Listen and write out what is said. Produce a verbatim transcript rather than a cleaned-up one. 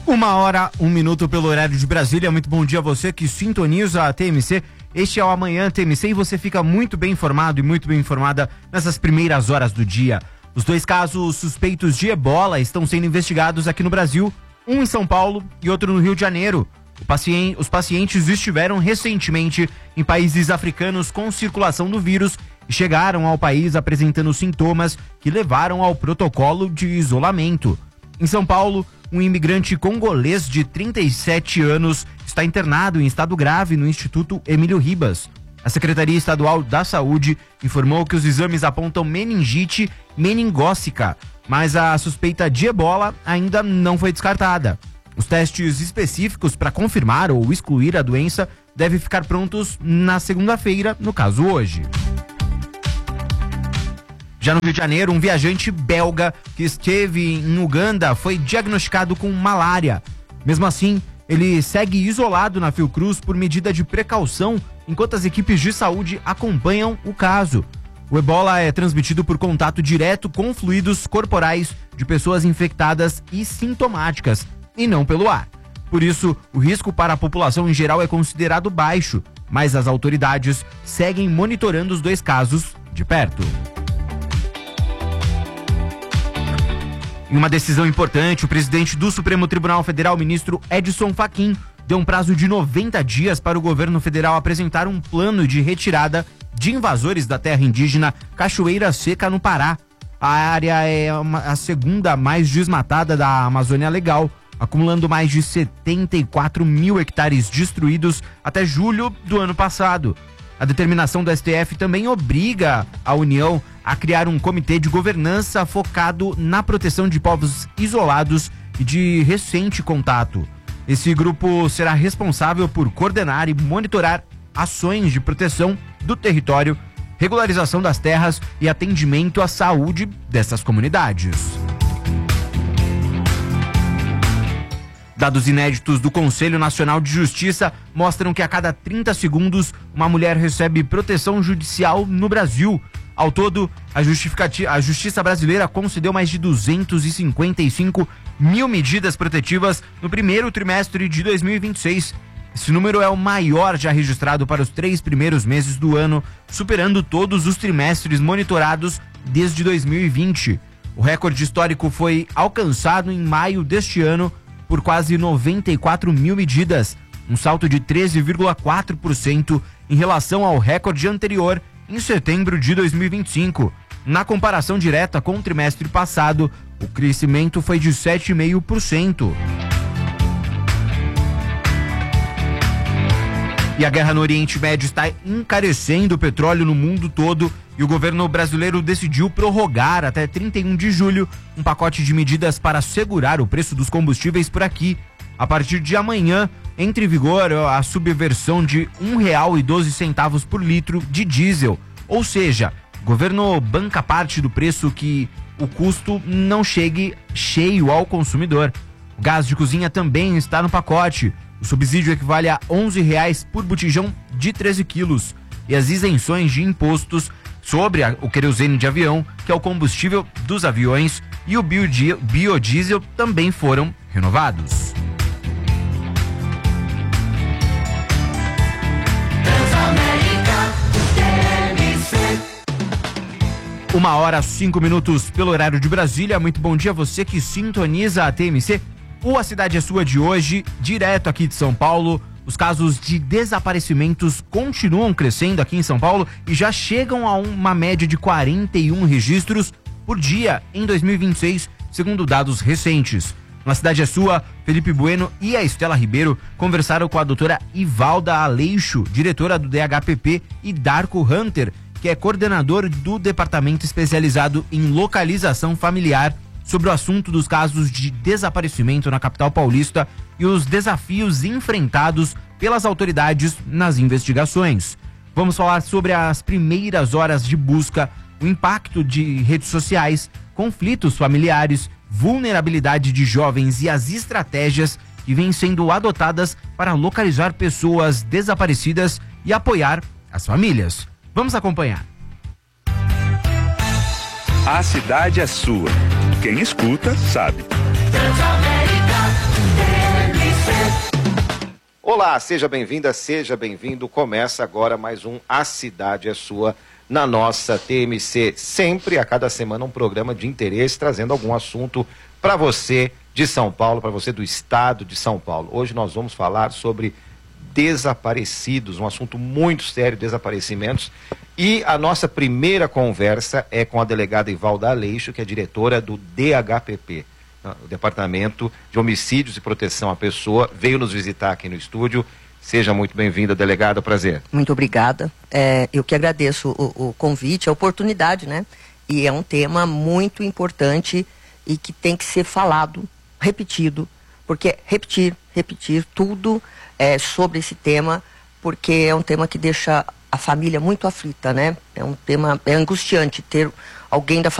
Uma hora, um minuto pelo horário de Brasília. Muito bom dia a você que sintoniza a T M C. Este é o Amanhã T M C e você fica muito bem informado e muito bem informada nessas primeiras horas do dia. Os dois casos suspeitos de ebola estão sendo investigados aqui no Brasil, um em São Paulo e outro no Rio de Janeiro. O paciente, os pacientes estiveram recentemente em países africanos com circulação do vírus e chegaram ao país apresentando sintomas que levaram ao protocolo de isolamento. Em São Paulo, um imigrante congolês de trinta e sete anos está internado em estado grave no Instituto Emílio Ribas. A Secretaria Estadual da Saúde informou que os exames apontam meningite meningócica, mas a suspeita de ebola ainda não foi descartada. Os testes específicos para confirmar ou excluir a doença devem ficar prontos na segunda-feira, no caso hoje. Já no Rio de Janeiro, um viajante belga que esteve em Uganda foi diagnosticado com malária. Mesmo assim, ele segue isolado na Fiocruz por medida de precaução, enquanto as equipes de saúde acompanham o caso. O ebola é transmitido por contato direto com fluidos corporais de pessoas infectadas e sintomáticas, e não pelo ar. Por isso, o risco para a população em geral é considerado baixo, mas as autoridades seguem monitorando os dois casos de perto. Em uma decisão importante, o presidente do Supremo Tribunal Federal, ministro Edson Fachin, deu um prazo de noventa dias para o governo federal apresentar um plano de retirada de invasores da terra indígena Cachoeira Seca, no Pará. A área é uma, a segunda mais desmatada da Amazônia Legal, acumulando mais de setenta e quatro mil hectares destruídos até julho do ano passado. A determinação do S T F também obriga a União a criar um comitê de governança focado na proteção de povos isolados e de recente contato. Esse grupo será responsável por coordenar e monitorar ações de proteção do território, regularização das terras e atendimento à saúde dessas comunidades. Dados inéditos do Conselho Nacional de Justiça mostram que a cada trinta segundos uma mulher recebe proteção judicial no Brasil. Ao todo, a, a Justiça Brasileira concedeu mais de duzentos e cinquenta e cinco mil medidas protetivas no primeiro trimestre de dois mil e vinte e seis. Esse número é o maior já registrado para os três primeiros meses do ano, superando todos os trimestres monitorados desde dois mil e vinte. O recorde histórico foi alcançado em maio deste ano, por quase noventa e quatro mil medidas, um salto de treze vírgula quatro por cento em relação ao recorde anterior em setembro de dois mil e vinte e cinco. Na comparação direta com o trimestre passado, o crescimento foi de sete vírgula cinco por cento. E a guerra no Oriente Médio está encarecendo o petróleo no mundo todo e o governo brasileiro decidiu prorrogar até trinta e um de julho um pacote de medidas para segurar o preço dos combustíveis por aqui. A partir de amanhã, entra em vigor a subversão de um real e doze centavos por litro de diesel. Ou seja, o governo banca parte do preço que o custo não chegue cheio ao consumidor. O gás de cozinha também está no pacote. O subsídio equivale a onze reais por botijão de treze quilos. E as isenções de impostos sobre a, o querosene de avião, que é o combustível dos aviões, e o biodi- biodiesel também foram renovados. Uma hora, cinco minutos pelo horário de Brasília. Muito bom dia a você que sintoniza a T M C. O A Cidade é Sua de hoje, direto aqui de São Paulo. Os casos de desaparecimentos continuam crescendo aqui em São Paulo e já chegam a uma média de quarenta e um registros por dia em dois mil e vinte e seis, segundo dados recentes. No A Cidade é Sua, Felipe Bueno e a Estela Ribeiro conversaram com a doutora Ivalda Aleixo, diretora do D H P P, e Darko Hunter, que é coordenador do Departamento Especializado em Localização Familiar, sobre o assunto dos casos de desaparecimento na capital paulista e os desafios enfrentados pelas autoridades nas investigações. Vamos falar sobre as primeiras horas de busca, o impacto de redes sociais, conflitos familiares, vulnerabilidade de jovens e as estratégias que vêm sendo adotadas para localizar pessoas desaparecidas e apoiar as famílias. Vamos acompanhar. A cidade é sua. Quem escuta, sabe. Transamérica. Olá, seja bem-vinda, seja bem-vindo. Começa agora mais um A Cidade é Sua na nossa T M C. Sempre, a cada semana, um programa de interesse, trazendo algum assunto para você de São Paulo, para você do estado de São Paulo. Hoje nós vamos falar sobre desaparecidos, um assunto muito sério, desaparecimentos. E a nossa primeira conversa é com a delegada Ivalda Aleixo, que é diretora do D H P P. O Departamento de Homicídios e Proteção à Pessoa, veio nos visitar aqui no estúdio. Seja muito bem-vinda, delegada, prazer. Muito obrigada. É, eu que agradeço o, o convite, a oportunidade, né? E é um tema muito importante e que tem que ser falado, repetido, porque repetir, repetir tudo é, sobre esse tema, porque é um tema que deixa a família muito aflita, né? É um tema, é angustiante ter alguém da família